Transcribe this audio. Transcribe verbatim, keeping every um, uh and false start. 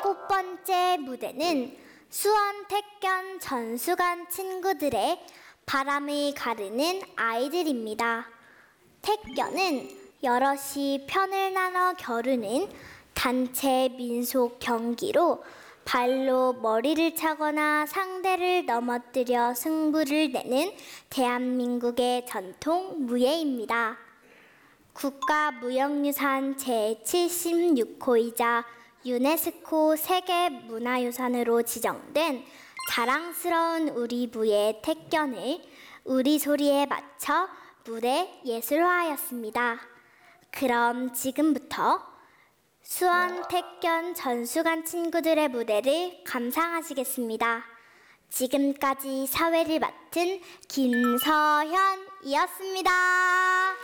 일곱 번째 무대는 수원 택견 전수관 친구들의 바람을 가르는 아이들입니다. 택견은 여럿이 편을 나눠 겨루는 단체 민속 경기로 발로 머리를 차거나 상대를 넘어뜨려 승부를 내는 대한민국의 전통 무예입니다. 국가무형유산 제칠십육 호이자 유네스코 세계문화유산으로 지정된 자랑스러운 우리 무예 택견을 우리 소리에 맞춰 무대 예술화하였습니다. 그럼 지금부터 수원 택견 전수관 친구들의 무대를 감상하시겠습니다. 지금까지 사회를 맡은 김서현이었습니다.